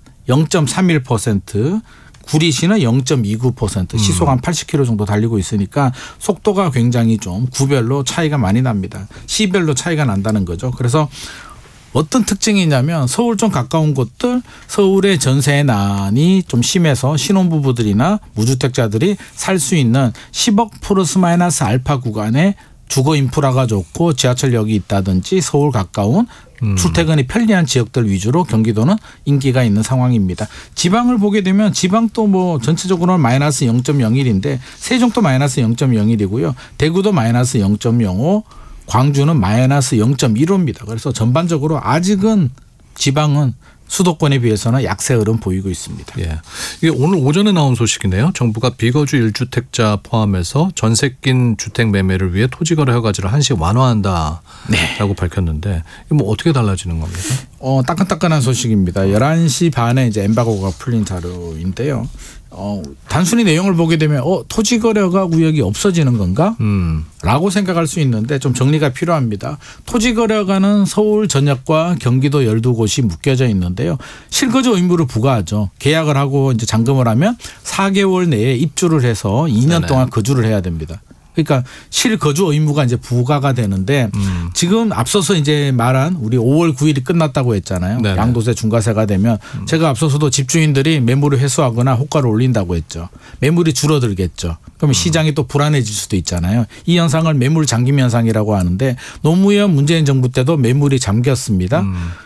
0.31%, 구리시는 0.29% 시속 한 80km 정도 달리고 있으니까 속도가 굉장히 좀 구별로 차이가 많이 납니다. 시별로 차이가 난다는 거죠. 그래서 어떤 특징이 있냐면 서울 좀 가까운 곳들 서울의 전세난이 좀 심해서 신혼부부들이나 무주택자들이 살 수 있는 10억 플러스 마이너스 알파 구간에 주거 인프라가 좋고 지하철역이 있다든지 서울 가까운 출퇴근이 편리한 지역들 위주로 경기도는 인기가 있는 상황입니다. 지방을 보게 되면 지방도 뭐 전체적으로는 마이너스 0.01인데 세종도 마이너스 0.01이고요. 대구도 마이너스 0.05, 광주는 마이너스 0.15입니다. 그래서 전반적으로 아직은 지방은 수도권에 비해서는 약세 흐름 보이고 있습니다. 예. 이게 오늘 오전에 나온 소식이네요. 정부가 비거주 1주택자 포함해서 전세 낀 주택 매매를 위해 토지거래 허가제를 한시 완화한다라고 밝혔는데 이게 뭐 어떻게 달라지는 겁니까? 따끈따끈한 소식입니다. 11시 반에 이제 엠바고가 풀린 자료인데요. 단순히 내용을 보게 되면 토지거래허가 구역이 없어지는 건가? 라고 생각할 수 있는데 좀 정리가 필요합니다. 토지거래허가는 서울 전역과 경기도 12곳이 묶여져 있는데요. 실거주 의무를 부과하죠. 계약을 하고 이제 잔금을 하면 4개월 내에 입주를 해서 2년 동안 거주를 해야 됩니다. 그러니까 실거주 의무가 이제 부과가 되는데 지금 앞서서 이제 말한 우리 5월 9일이 끝났다고 했잖아요. 네네. 양도세 중과세가 되면 제가 앞서서도 집주인들이 매물을 회수하거나 호가를 올린다고 했죠. 매물이 줄어들겠죠. 그러면 시장이 또 불안해질 수도 있잖아요. 이 현상을 매물 잠김 현상이라고 하는데 노무현 문재인 정부 때도 매물이 잠겼습니다.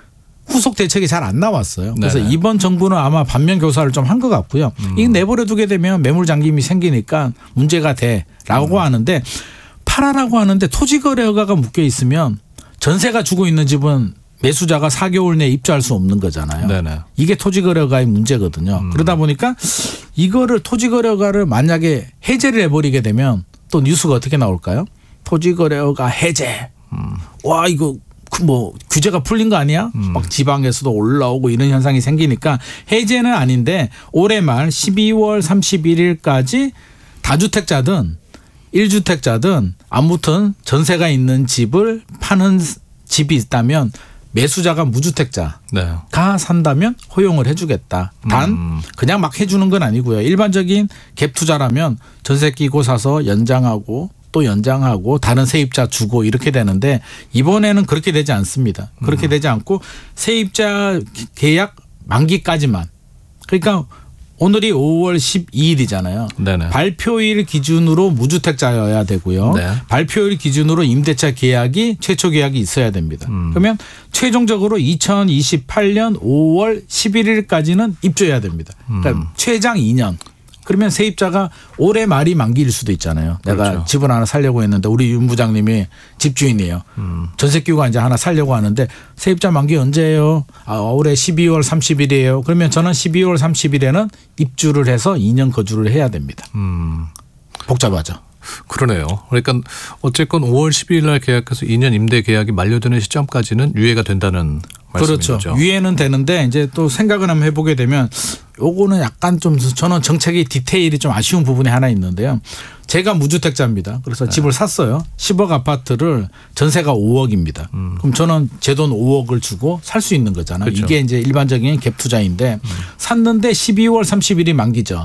후속 대책이 잘 안 나왔어요. 그래서 네네. 이번 정부는 아마 반면 교사를 좀 한 것 같고요. 이 내버려 두게 되면 매물 잠김이 생기니까 문제가 돼라고 하는데 팔아라고 하는데 토지거래 허가가 묶여 있으면 전세가 주고 있는 집은 매수자가 4개월 내에 입주할 수 없는 거잖아요. 네네. 이게 토지거래 허가의 문제거든요. 그러다 보니까 이거를 토지거래 허가를 만약에 해제를 해버리게 되면 또 뉴스가 어떻게 나올까요? 토지거래 허가 해제. 와 이거 뭐 규제가 풀린 거 아니야? 막 지방에서도 올라오고 이런 현상이 생기니까 해제는 아닌데 올해 말 12월 31일까지 다주택자든 1주택자든 아무튼 전세가 있는 집을 파는 집이 있다면 매수자가 무주택자가 네. 산다면 허용을 해주겠다. 단 그냥 막 해주는 건 아니고요. 일반적인 갭 투자라면 전세 끼고 사서 연장하고 또 연장하고 다른 세입자 주고 이렇게 되는데 이번에는 그렇게 되지 않습니다. 그렇게 되지 않고 세입자 계약 만기까지만. 그러니까 오늘이 5월 12일이잖아요. 네네. 발표일 기준으로 무주택자여야 되고요. 네. 발표일 기준으로 임대차 계약이 최초 계약이 있어야 됩니다. 그러면 최종적으로 2028년 5월 11일까지는 입주해야 됩니다. 그러니까 최장 2년. 그러면 세입자가 올해 말이 만기일 수도 있잖아요. 내가 그렇죠. 집을 하나 살려고 했는데 우리 윤 부장님이 집주인이에요. 전세 끼고 이제 하나 살려고 하는데 세입자 만기 언제예요? 올해 12월 30일이에요. 그러면 저는 12월 30일에는 입주를 해서 2년 거주를 해야 됩니다. 복잡하죠. 그러네요. 그러니까 어쨌건 5월 12일 날 계약해서 2년 임대 계약이 만료되는 시점까지는 유예가 된다는 말씀인 그렇죠. 거죠. 유예는 되는데 이제 또 생각을 한번 해보게 되면 요거는 약간 좀 저는 정책의 디테일이 좀 아쉬운 부분이 하나 있는데요. 제가 무주택자입니다. 그래서 집을 샀어요. 10억 아파트를 전세가 5억입니다. 그럼 저는 제 돈 5억을 주고 살 수 있는 거잖아요. 그렇죠. 이게 이제 일반적인 갭 투자인데 샀는데 12월 30일이 만기죠.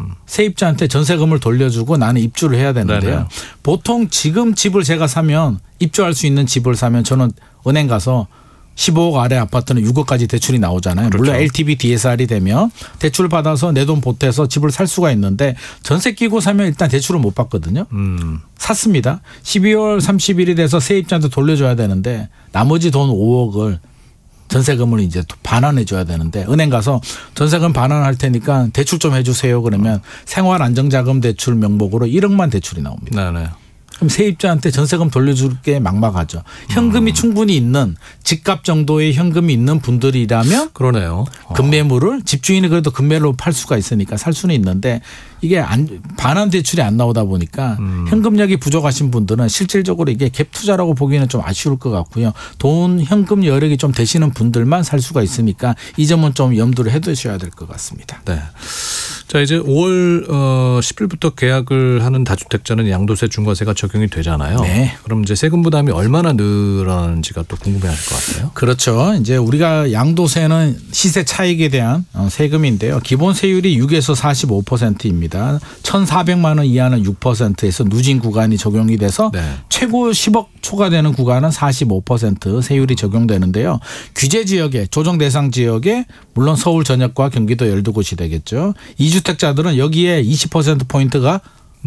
세입자한테 전세금을 돌려주고 나는 입주를 해야 되는데요. 네네. 보통 지금 집을 제가 사면 입주할 수 있는 집을 사면 저는 은행 가서 15억 아래 아파트는 6억까지 대출이 나오잖아요. 그렇죠. 물론 LTV DSR이 되면 대출 받아서 내 돈 보태서 집을 살 수가 있는데 전세 끼고 사면 일단 대출을 못 받거든요. 샀습니다. 12월 30일이 돼서 세입자한테 돌려줘야 되는데 나머지 돈 5억을 전세금을 이제 반환해 줘야 되는데 은행 가서 전세금 반환할 테니까 대출 좀 해주세요. 그러면 생활안정자금 대출 명목으로 1억만 대출이 나옵니다. 네네. 그럼 세입자한테 전세금 돌려줄 게 막막하죠. 현금이 충분히 있는 집값 정도의 현금이 있는 분들이라면 그러네요. 급매물을 집주인이 그래도 급매로 팔 수가 있으니까 살 수는 있는데 이게 반환 대출이 안 나오다 보니까 현금력이 부족하신 분들은 실질적으로 이게 갭 투자라고 보기에는 좀 아쉬울 것 같고요. 돈 현금 여력이 좀 되시는 분들만 살 수가 있으니까 이 점은 좀 염두를 해두셔야 될 것 같습니다. 네. 자 이제 5월 10일부터 계약을 하는 다주택자는 양도세 중과세가 적용이 되잖아요. 네. 그럼 이제 세금 부담이 얼마나 늘어나는지가 또 궁금해하실 것 같아요. 그렇죠. 이제 우리가 양도세는 시세 차익에 대한 세금인데요. 기본 세율이 6에서 45%입니다. 1,400만 원 이하는 6%에서 누진 구간이 적용이 돼서 네. 최고 10억 초과되는 구간은 45% 세율이 적용되는데요. 규제 지역에 조정 대상 지역에 물론 서울 전역과 경기도 12곳이 되겠죠. 2주택자들은 여기에 20%포인트가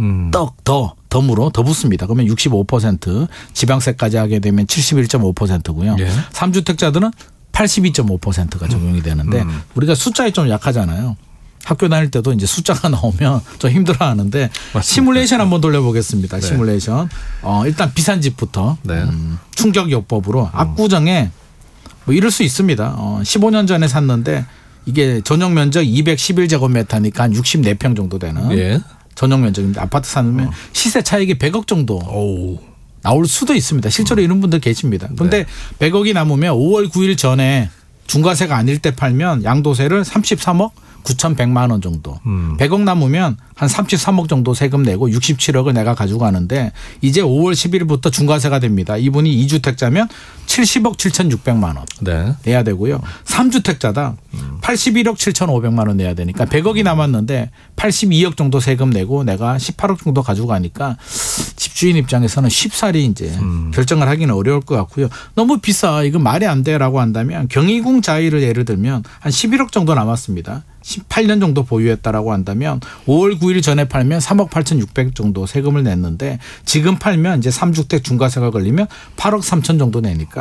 덤으로 더 붙습니다. 그러면 65% 지방세까지 하게 되면 71.5%고요. 예. 3주택자들은 82.5%가 적용이 되는데 우리가 숫자에 좀 약하잖아요. 학교 다닐 때도 이제 숫자가 나오면 좀 힘들어하는데 시뮬레이션 한번 돌려보겠습니다. 네. 시뮬레이션. 일단 비싼 집부터 네. 충격요법으로 압구정에 뭐 이럴 수 있습니다. 15년 전에 샀는데 이게 전용 면적 211제곱미터니까 한 64평 정도 되는 예. 전용 면적인데 아파트 사면 시세 차익이 100억 정도 나올 수도 있습니다. 실제로 이런 분들 계십니다. 그런데 100억이 남으면 5월 9일 전에 중과세가 아닐 때 팔면 양도세를 33억 9,100만 원 정도. 100억 남으면 한 33억 정도 세금 내고 67억을 내가 가지고 가는데 이제 5월 10일부터 중과세가 됩니다. 이분이 2주택자면 70억 7,600만 원 네. 내야 되고요. 3주택자다 81억 7,500만 원 내야 되니까 100억이 남았는데 82억 정도 세금 내고 내가 18억 정도 가지고 가니까 집주인 입장에서는 쉽사리 이제 결정을 하기는 어려울 것 같고요. 너무 비싸. 이건 말이 안 돼라고 한다면 경희궁 자이를 예를 들면 한 11억 정도 남았습니다. 18년 정도 보유했다라고 한다면 5월 9일 전에 팔면 3억 8,600 정도 세금을 냈는데 지금 팔면 이제 3주택 중과세가 걸리면 8억 3천 정도 내니까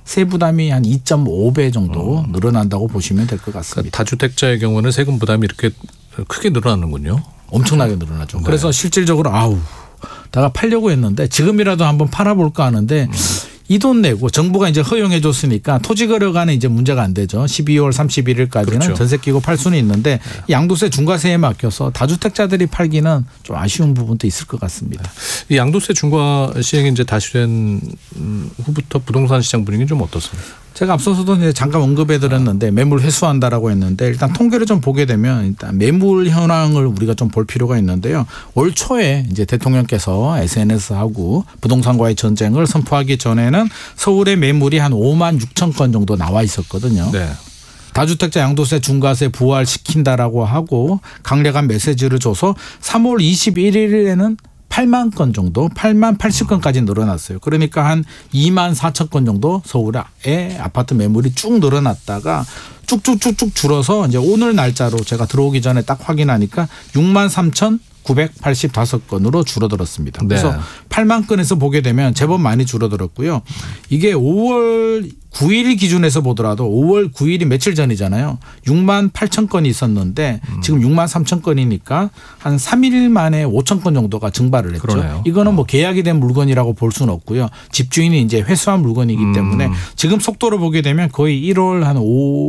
세부담이 한 2.5배 정도 늘어난다고 보시면 될 것 같습니다. 그러니까 다주택자의 경우는 세금 부담이 이렇게 크게 늘어나는군요. 엄청나게 늘어나죠. 그래서 실질적으로 내가 팔려고 했는데 지금이라도 한번 팔아볼까 하는데 이 돈 내고 정부가 이제 허용해 줬으니까 토지거래가는 이제 문제가 안 되죠. 12월 31일까지는 그렇죠. 전세 끼고 팔 수는 있는데 양도세 중과세에 맡겨서 다주택자들이 팔기는 좀 아쉬운 부분도 있을 것 같습니다. 이 양도세 중과 시행이 이제 다시 된 후부터 부동산 시장 분위기는 좀 어떻습니까? 제가 앞서서도 이제 잠깐 언급해 드렸는데 매물 회수한다라고 했는데 일단 통계를 좀 보게 되면 일단 매물 현황을 우리가 좀 볼 필요가 있는데요. 올 초에 이제 대통령께서 SNS하고 부동산과의 전쟁을 선포하기 전에는 서울의 매물이 한 5만 6천 건 정도 나와 있었거든요. 네. 다주택자 양도세 중과세 부활시킨다라고 하고 강력한 메시지를 줘서 3월 21일에는 8만 건 정도, 8만 80건까지 늘어났어요. 그러니까 한 2만 4천 건 정도 서울의 아파트 매물이 쭉 늘어났다가 쭉쭉쭉쭉 줄어서 이제 오늘 날짜로 제가 들어오기 전에 딱 확인하니까 6만 3,985건으로 줄어들었습니다. 그래서 네. 8만 건에서 보게 되면 제법 많이 줄어들었고요. 이게 5월 9일 기준에서 보더라도 5월 9일이 며칠 전이잖아요. 6만 8천 건이 있었는데 지금 6만 3천 건이니까 한 3일 만에 5천 건 정도가 증발을 했죠. 그러네요. 이거는 뭐 계약이 된 물건이라고 볼 수는 없고요. 집주인이 이제 회수한 물건이기 때문에 지금 속도로 보게 되면 거의 1월 한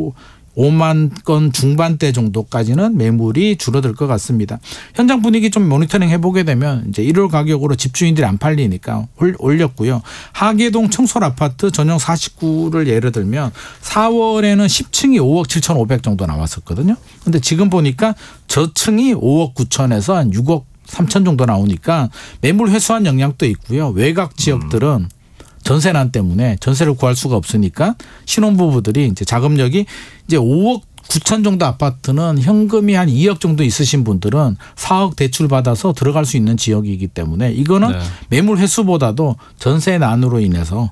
5만 건 중반대 정도까지는 매물이 줄어들 것 같습니다. 현장 분위기 좀 모니터링 해보게 되면 이제 1월 가격으로 집주인들이 안 팔리니까 올렸고요. 하계동 청솔 아파트 전용 49를 예를 들면 4월에는 10층이 5억 7,500 정도 나왔었거든요. 근데 지금 보니까 저층이 5억 9천에서 한 6억 3천 정도 나오니까 매물 회수한 영향도 있고요. 외곽 지역들은 전세난 때문에 전세를 구할 수가 없으니까 신혼부부들이 이제 자금력이 이제 5억 9천 정도 아파트는 현금이 한 2억 정도 있으신 분들은 4억 대출 받아서 들어갈 수 있는 지역이기 때문에 이거는 네. 매물 회수보다도 전세난으로 인해서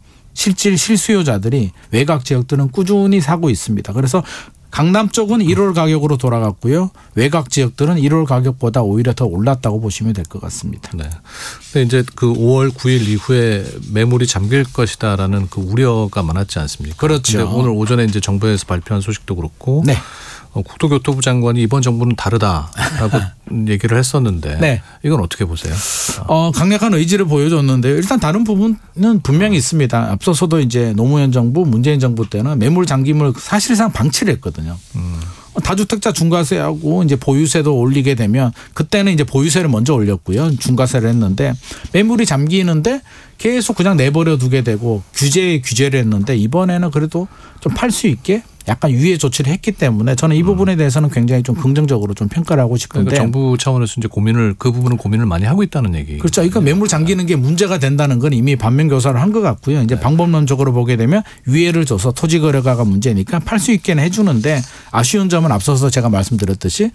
실수요자들이 외곽 지역들은 꾸준히 사고 있습니다. 그래서 강남 쪽은 1월 가격으로 돌아갔고요. 외곽 지역들은 1월 가격보다 오히려 더 올랐다고 보시면 될 것 같습니다. 네. 근데 이제 그 5월 9일 이후에 매물이 잠길 것이다라는 그 우려가 많았지 않습니까? 그렇죠. 근데 오늘 오전에 이제 정부에서 발표한 소식도 그렇고 네. 국토교토부 장관이 이번 정부는 다르다라고 얘기를 했었는데 네. 이건 어떻게 보세요? 강력한 의지를 보여줬는데요. 일단 다른 부분은 분명히 있습니다. 앞서서도 이제 노무현 정부, 문재인 정부 때는 매물 잠김을 사실상 방치를 했거든요. 다주택자 중과세하고 이제 보유세도 올리게 되면 그때는 이제 보유세를 먼저 올렸고요. 중과세를 했는데 매물이 잠기는데 계속 그냥 내버려 두게 되고 규제를 했는데 이번에는 그래도 좀 팔 수 있게 약간 유예 조치를 했기 때문에 저는 이 부분에 대해서는 굉장히 좀 긍정적으로 좀 평가를 하고 싶은데 그러니까 정부 차원에서 이제 그 부분은 고민을 많이 하고 있다는 얘기. 그렇죠. 그러니까 매물 잠기는 게 문제가 된다는 건 이미 반면 교사를 한 것 같고요. 이제 방법론적으로 보게 되면 유예를 줘서 토지 거래가가 문제니까 팔 수 있게는 해주는데 아쉬운 점은 앞서서 제가 말씀드렸듯이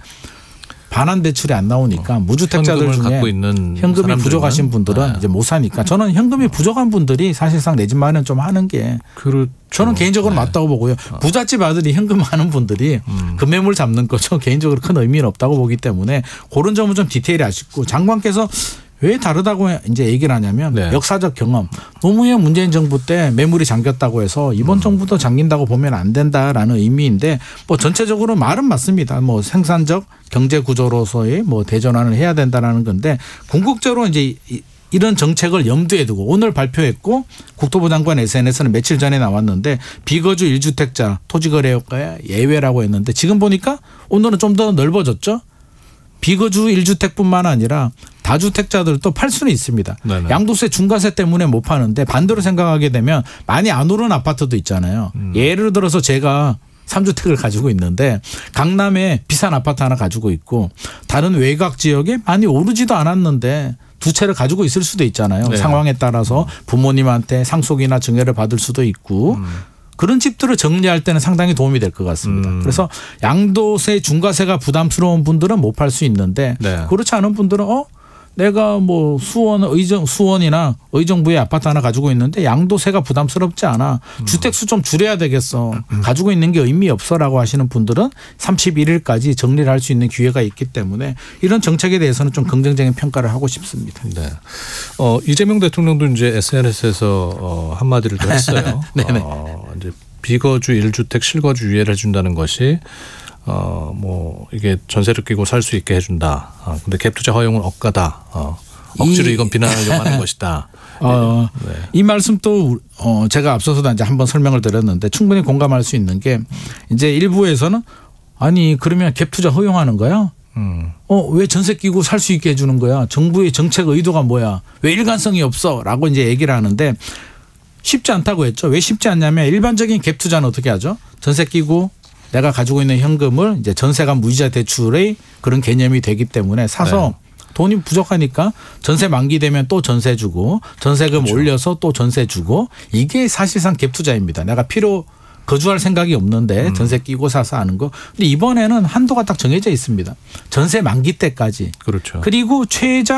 반환 대출이 안 나오니까 무주택자들 중에 갖고 있는 현금이 부족하신 분들은 네. 이제 못 사니까 저는 현금이 부족한 분들이 사실상 내 집 마련 좀 하는 게 그렇죠. 저는 개인적으로 맞다고 보고요. 부잣집 아들이 현금 많은 분들이 금매물 잡는 거 저 개인적으로 큰 의미는 없다고 보기 때문에 그런 점은 좀 디테일이 아쉽고 장관께서 왜 다르다고 이제 얘기를 하냐면 네. 역사적 경험. 노무현 문재인 정부 때 매물이 잠겼다고 해서 이번 정부도 잠긴다고 보면 안 된다라는 의미인데 뭐 전체적으로 말은 맞습니다. 뭐 생산적 경제 구조로서의 뭐 대전환을 해야 된다라는 건데 궁극적으로 이제 이런 정책을 염두에 두고 오늘 발표했고 국토부 장관 SNS는 며칠 전에 나왔는데 비거주 1주택자 토지거래가 예외라고 했는데 지금 보니까 오늘은 좀 더 넓어졌죠. 비거주 1주택뿐만 아니라 다주택자들도 팔 수는 있습니다. 네네. 양도세 중과세 때문에 못 파는데 반대로 생각하게 되면 많이 안 오른 아파트도 있잖아요. 예를 들어서 제가 3주택을 가지고 있는데 강남에 비싼 아파트 하나 가지고 있고 다른 외곽 지역에 많이 오르지도 않았는데 두 채를 가지고 있을 수도 있잖아요. 네. 상황에 따라서 부모님한테 상속이나 증여를 받을 수도 있고 그런 집들을 정리할 때는 상당히 도움이 될 것 같습니다. 그래서 양도세 중과세가 부담스러운 분들은 못 팔 수 있는데 네. 그렇지 않은 분들은 내가 뭐 수원이나 의정부에 아파트 하나 가지고 있는데 양도세가 부담스럽지 않아. 주택수 좀 줄여야 되겠어. 가지고 있는 게 의미 없어라고 하시는 분들은 31일까지 정리를 할 수 있는 기회가 있기 때문에 이런 정책에 대해서는 좀 긍정적인 평가를 하고 싶습니다. 네. 이재명 대통령도 이제 SNS에서 한마디를 또 했어요. 네네. 이제 비거주 1주택 실거주 유예를 해준다는 것이 뭐 이게 전세를 끼고 살 수 있게 해준다. 근데 갭 투자 허용은 억가다. 억지로 이건 비난하려고 하는 것이다. 네. 이 말씀도 제가 앞서서도 이제 한번 설명을 드렸는데 충분히 공감할 수 있는 게 이제 일부에서는 아니 그러면 갭 투자 허용하는 거야? 왜 전세 끼고 살 수 있게 해주는 거야? 정부의 정책 의도가 뭐야? 왜 일관성이 없어? 라고 이제 얘기를 하는데 쉽지 않다고 했죠. 왜 쉽지 않냐면 일반적인 갭 투자는 어떻게 하죠? 전세 끼고 내가 가지고 있는 현금을 이제 전세가 무이자 대출의 그런 개념이 되기 때문에 사서 돈이 부족하니까 전세 만기되면 또 전세 주고 전세금 그렇죠. 올려서 또 전세 주고 이게 사실상 갭 투자입니다. 내가 거주할 생각이 없는데 전세 끼고 사서 하는 거. 근데 이번에는 한도가 딱 정해져 있습니다. 전세 만기 때까지. 그렇죠. 그리고 최장